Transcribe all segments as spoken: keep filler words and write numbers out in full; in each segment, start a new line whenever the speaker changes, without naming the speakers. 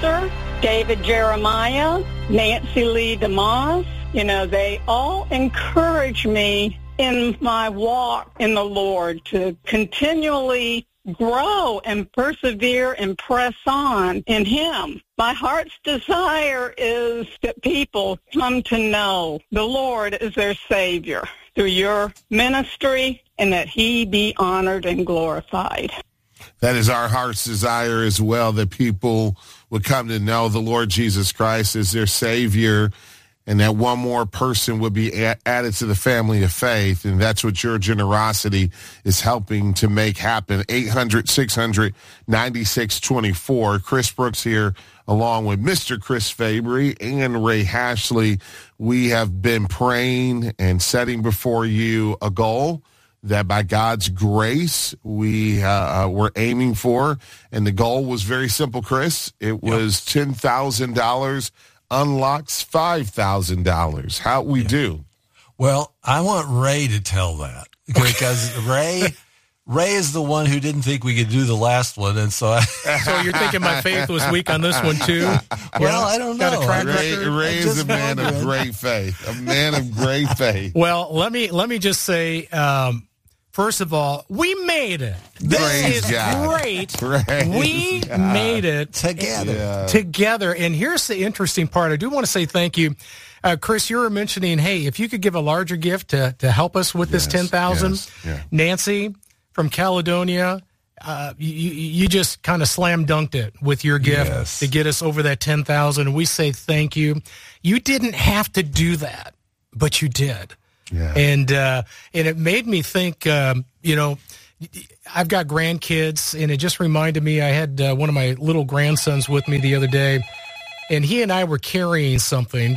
Spencer, David Jeremiah, Nancy Lee DeMoss. You know, they all encourage me in my walk in the Lord to continually grow and persevere and press on in Him. My heart's desire is that people come to know the Lord as their Savior through your ministry, and that He be honored and glorified.
That is our heart's desire as well, that people would come to know the Lord Jesus Christ as their Savior, and that one more person would be a- added to the family of faith. And that's what your generosity is helping to make happen. eight hundred, six hundred, ninety-six twenty-four. Chris Brooks here, along with Mister Chris Fabry and Ray Hashley. We have been praying and setting before you a goal that by God's grace we uh, were aiming for. And the goal was very simple, Chris. It was yep. ten thousand dollars unlocks five thousand dollars. How we yeah. do?
Well, I want Ray to tell that, because Ray Ray is the one who didn't think we could do the last one, and so I,
so you're thinking my faith was weak on this one too?
Well, I don't know.
Got a track
Ray,
record?
Ray is a man of great faith, a man of great faith.
Well, let me let me just say, um, first of all, we made it. This
Praise
is
God.
great.
Praise
we
God.
made it
together.
Yeah.
Together. And here's the interesting part. I do want to say thank you. Uh, Chris, you were mentioning, hey, if you could give a larger gift to, to help us with
Yes,
this ten thousand dollars.
yes, yeah.
Nancy from Caledonia, uh, you, you just kind of slam dunked it with your gift
Yes.
to get us over that ten thousand dollars. We say thank you. You didn't have to do that, but you did.
Yeah.
And uh, and it made me think, um, you know, I've got grandkids, and it just reminded me, I had uh, one of my little grandsons with me the other day, and he and I were carrying something,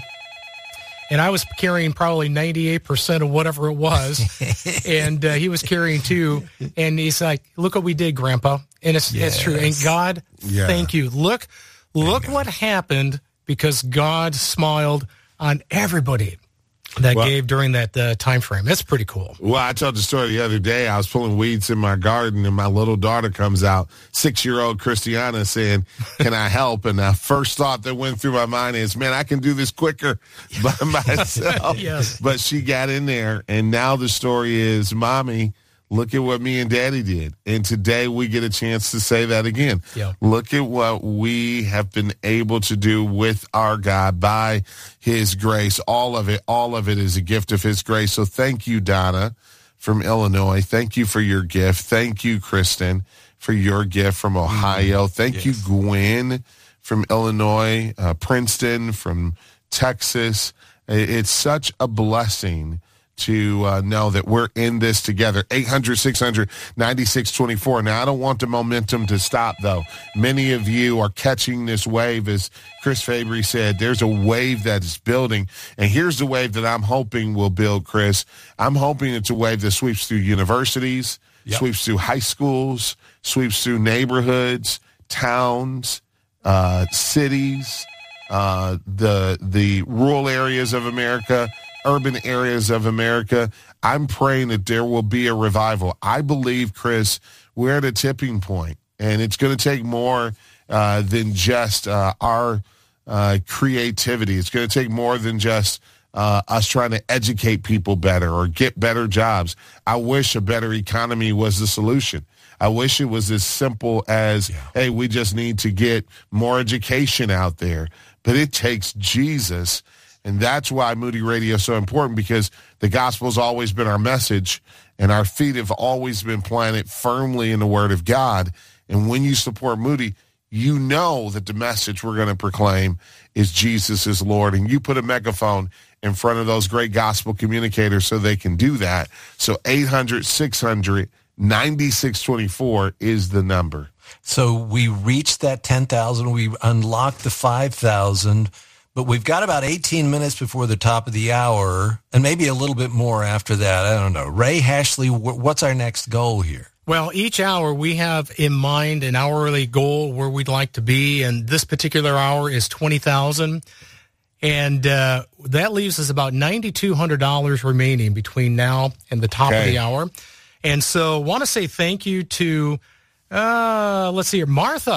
and I was carrying probably ninety-eight percent of whatever it was, and uh, he was carrying too, and he's like, look what we did, Grandpa. And it's,
Yes.
it's true. And God,
Yeah.
thank you. Look, look what happened because God smiled on everybody that
Well,
gave during that uh, time frame. That's pretty cool.
Well, I told the story the other day. I was pulling weeds in my garden, and my little daughter comes out, six-year-old Christiana, saying, can I help? And the first thought that went through my mind is, man, I can do this quicker by myself.
Yes.
But she got in there, and now the story is, Mommy, look at what me and Daddy did. And today we get a chance to say that again.
Yeah.
Look at what we have been able to do with our God by His grace. All of it, all of it is a gift of His grace. So thank you, Donna from Illinois. Thank you for your gift. Thank you, Kristen, for your gift from Ohio. Thank
Yes.
you, Gwen from Illinois, uh, Princeton from Texas. It's such a blessing to uh, know that we're in this together. eight hundred, six hundred, ninety-six twenty-four. Now, I don't want the momentum to stop, though. Many of you are catching this wave. As Chris Fabry said, there's a wave that is building. And here's the wave that I'm hoping will build, Chris. I'm hoping it's a wave that sweeps through universities,
Yep.
sweeps through high schools, sweeps through neighborhoods, towns, uh, cities, uh, the the rural areas of America, urban areas of America. I'm praying that there will be a revival. I believe, Chris, we're at a tipping point, and it's going to take more uh, than just uh, our uh, creativity. It's going to take more than just uh, us trying to educate people better or get better jobs. I wish a better economy was the solution. I wish it was as simple as, yeah. hey, we just need to get more education out there. But it takes Jesus. And that's why Moody Radio is so important, because the gospel has always been our message, and our feet have always been planted firmly in the Word of God. And when you support Moody, you know that the message we're going to proclaim is Jesus is Lord. And you put a megaphone in front of those great gospel communicators so they can do that. So eight hundred, six hundred, ninety-six twenty-four is the number.
So we reached that ten thousand. We unlocked the five thousand. But we've got about eighteen minutes before the top of the hour, and maybe a little bit more after that. I don't know. Ray Hashley, what's our next goal here?
Well, each hour we have in mind an hourly goal where we'd like to be, and this particular hour is twenty thousand dollars. And uh, that leaves us about nine thousand two hundred dollars remaining between now and the top okay. of the hour. And so I want to say thank you to, uh, let's see here, Martha.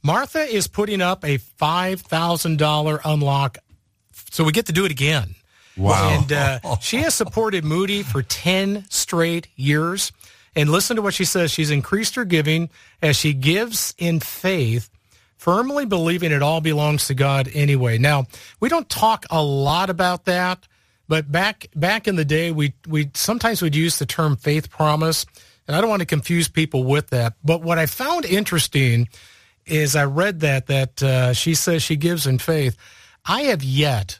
Martha is putting up a five thousand dollars unlock, so we get to do it again.
Wow.
And uh, she has supported Moody for ten straight years. And listen to what she says. She's increased her giving as she gives in faith, firmly believing it all belongs to God anyway. Now, we don't talk a lot about that, but back back in the day, we we sometimes would use the term faith promise, and I don't want to confuse people with that. But what I found interesting is I read that, that uh, she says she gives in faith. I have yet,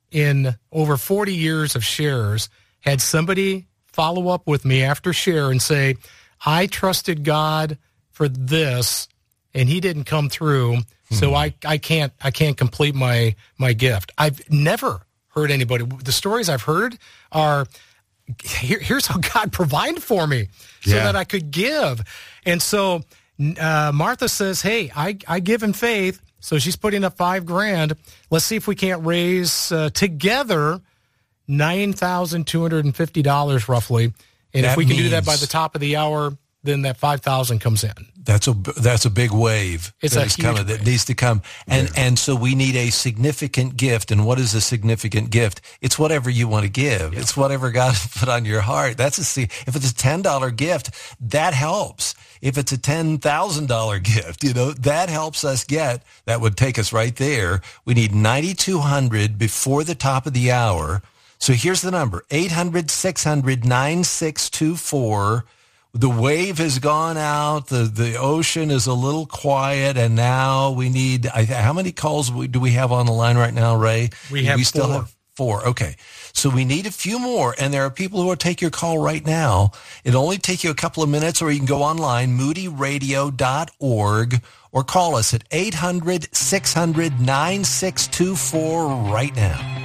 in over forty years of shares, had somebody follow up with me after share and say, I trusted God for this, and he didn't come through, so hmm. I, I can't I can't complete my, my gift. I've never heard anybody. The stories I've heard are, Here, here's how God provided for me so
yeah.
that I could give. And so uh, Martha says, hey, I, I give in faith. So she's putting up five grand. Let's see if we can't raise uh, together nine thousand two hundred fifty dollars roughly. And
that
if we can
means,
do that by the top of the hour, then that five thousand comes in.
That's a that's a big wave.
It's
that
a
is
huge
coming,
wave.
that needs to come, and
Yeah.
and so we need a significant gift. And what is a significant gift? It's whatever you want to give. It's whatever God put on your heart. That's a si- if it's a ten dollar gift, that helps. If it's a ten thousand dollar gift, you know that helps us get. That would take us right there. We need ninety two hundred before the top of the hour. So here's the number: eight hundred six hundred nine six two four. The wave has gone out. The the ocean is a little quiet, and now we need. I, how many calls do we have on the line right now, Ray?
We have
we still
four.
have four. Okay, so we need a few more, and there are people who will take your call right now. It'll only take you a couple of minutes, or you can go online, moody radio dot org, or call us at eight hundred six hundred nine six two four right now.